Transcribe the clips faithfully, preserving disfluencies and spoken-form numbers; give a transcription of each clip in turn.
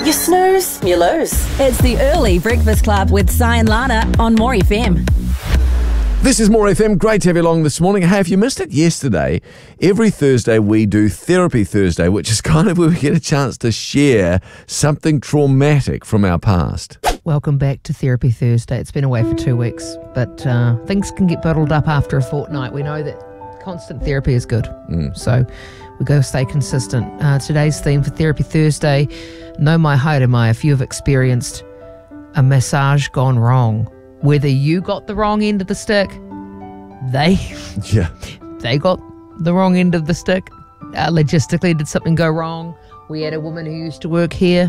You snooze, you lose. It's the Early Breakfast Club with Si and Lana on More F M. This is More F M. Great to have you along this morning. Hey, if you missed it yesterday, every Thursday we do Therapy Thursday, which is kind of where we get a chance to share something traumatic from our past. Welcome back to Therapy Thursday. It's been away for two weeks, but uh, things can get bottled up after a fortnight. We know that constant therapy is good, mm. so we've got to stay consistent. Uh, today's theme for Therapy Thursday, Know My Height Am I? If you've experienced a massage gone wrong, whether you got the wrong end of the stick, they yeah, they got the wrong end of the stick. Uh, logistically, did something go wrong? We had a woman who used to work here,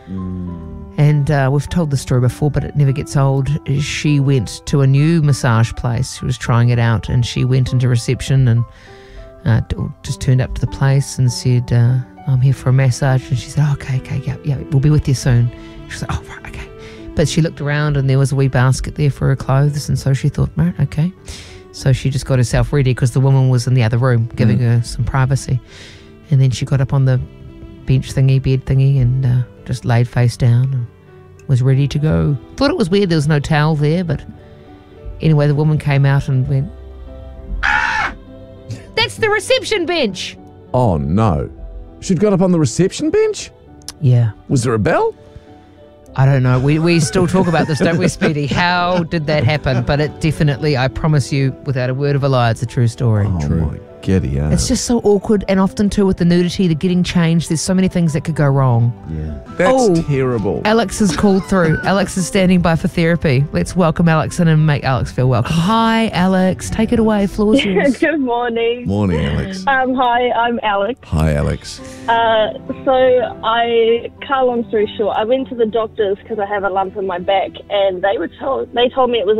mm. and uh, we've told the story before, but it never gets old. She went to a new massage place. She was trying it out, and she went into reception and uh, just turned up to the place and said, uh, I'm here for a massage. And she said, oh, okay, okay, yeah, yeah, we'll be with you soon. She was like, oh, right, okay. But she looked around and there was a wee basket there for her clothes, and so she thought, right, okay. So she just got herself ready because the woman was in the other room giving mm. her some privacy. And then she got up on the bench thingy, bed thingy, and uh, just laid face down and was ready to go. Thought it was weird there was no towel there, but anyway, the woman came out and went, ah! That's the reception bench. Oh, no. She'd got up on the reception bench? Yeah. Was there a bell? I don't know. We we still talk about this, don't we, Speedy? How did that happen? But it definitely, I promise you, without a word of a lie, it's a true story. Oh, true. my giddy aunt. It's just so awkward, and often too with the nudity, the getting changed, there's so many things that could go wrong. Yeah. That's oh, terrible. Alex has called through. Alex is standing by for therapy. Let's welcome Alex in and make Alex feel welcome. Hi, Alex. Take it away. Floor's yours. Good morning. Morning, Alex. Um, hi, I'm Alex. Hi, Alex. Uh, so I, cut a long story short, I went to the doctors because I have a lump in my back, and they were told they told me it was